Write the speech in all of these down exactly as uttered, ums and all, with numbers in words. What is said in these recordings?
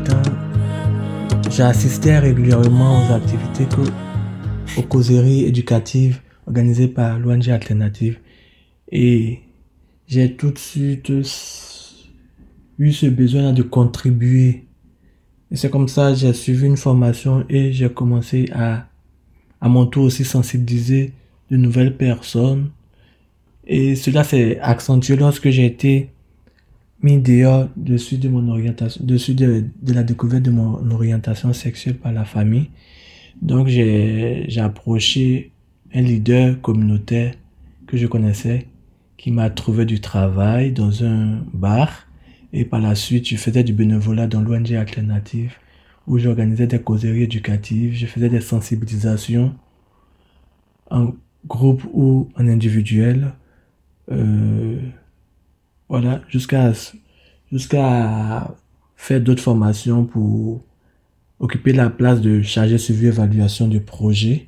temps, j'assistais régulièrement aux activités, que, aux causeries éducatives organisées par l'O N G Alternative. Et j'ai tout de suite eu ce besoin de contribuer. Et c'est comme ça que j'ai suivi une formation et j'ai commencé à, à mon tour aussi sensibiliser de nouvelles personnes. Et cela s'est accentué lorsque j'ai été mis dehors dessus de mon orientation, dessus de, de la découverte de mon orientation sexuelle par la famille. Donc j'ai, j'ai approché un leader communautaire que je connaissais, qui m'a trouvé du travail dans un bar. Et par la suite, je faisais du bénévolat dans l'O N G Alternative, où j'organisais des causeries éducatives, je faisais des sensibilisations en groupe ou en individuel. Euh, voilà, jusqu'à, jusqu'à faire d'autres formations pour occuper la place de chargé suivi évaluation de projet.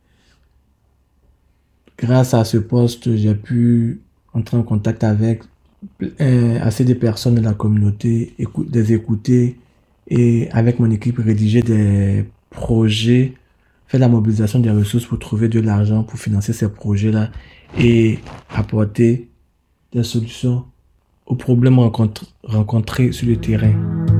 Grâce à ce poste, j'ai pu entrer en contact avec euh, assez de personnes de la communauté, écou- les écouter et avec mon équipe rédiger des projets, faire la mobilisation des ressources pour trouver de l'argent pour financer ces projets-là et apporter des solutions aux problèmes rencontre- rencontrés sur le terrain.